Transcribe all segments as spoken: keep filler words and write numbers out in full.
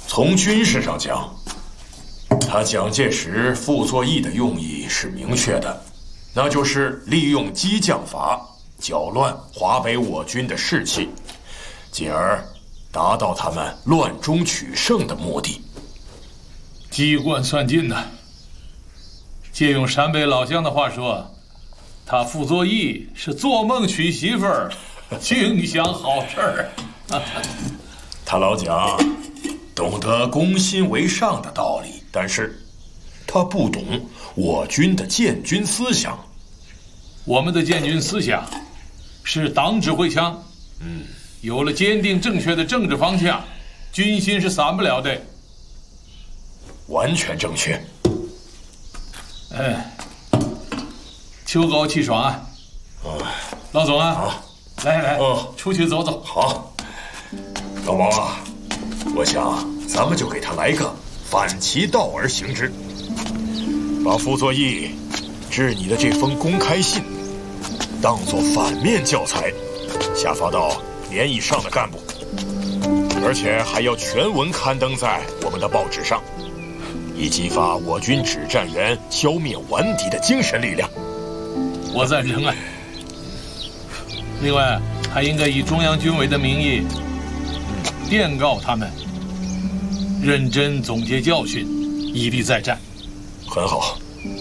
从军事上讲，他蒋介石傅作义的用意是明确的，那就是利用激将法搅乱华北我军的士气，进而达到他们乱中取胜的目的。 机关算尽呐！借用陕北老乡的话说，他傅作义是做梦娶媳妇儿，净想好事儿。 他老蒋懂得攻心为上的道理，但是他不懂我军的建军思想。 我们的建军思想是党指挥枪，嗯，有了坚定正确的政治方向，军心是散不了的。 完全正确。 哎，秋高气爽啊！ 啊， 老总啊， 好， 来来， 哦， 出去走走。 好，老王啊，我想咱们就给他来个反其道而行之，把傅作义致你的这封公开信当作反面教材，下发到连以上的干部，而且还要全文刊登在我们的报纸上，以激发我军指战员消灭顽敌的精神力量。 我赞成啊。另外，还应该以中央军委的名义，电告他们，认真总结教训，以利再战。 很好。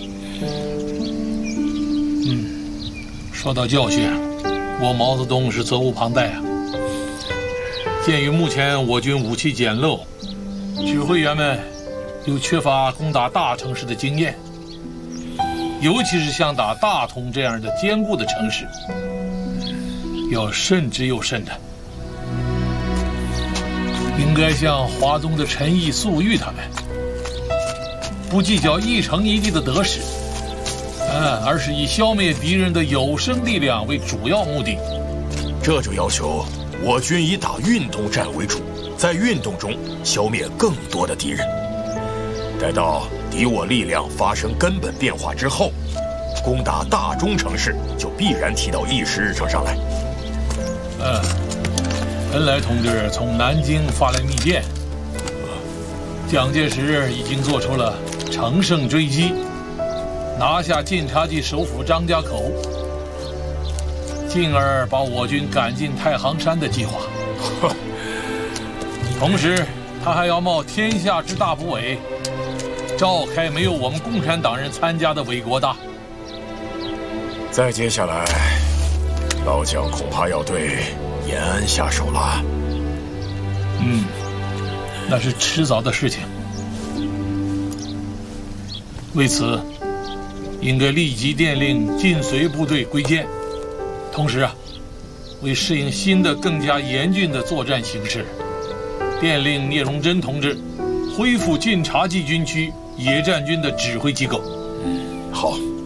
嗯，说到教训，我毛泽东是责无旁贷啊。鉴于目前我军武器简陋，指挥员们又缺乏攻打大城市的经验，尤其是像打大同这样的坚固的城市，要慎之又慎的。应该像华东的陈毅、粟裕他们，不计较一城一地的得失，嗯，而是以消灭敌人的有生力量为主要目的。 这就要求我军以打运动战为主，在运动中消灭更多的敌人。待到敌我力量发生根本变化之后，攻打大中城市就必然提到议事日程上来。 嗯，恩来同志从南京发来密电，蒋介石已经做出了乘胜追击，拿下晋察冀首府张家口，进而把我军赶进太行山的计划。同时，他还要冒天下之大不韪，召开没有我们共产党人参加的伪国大。 再接下来，老蒋恐怕要对延安下手了。 嗯，那是迟早的事情。为此，应该立即电令晋绥部队归建。同时啊，为适应新的、更加严峻的作战形势，电令聂荣臻同志恢复晋察冀军区野战军的指挥机构。 好。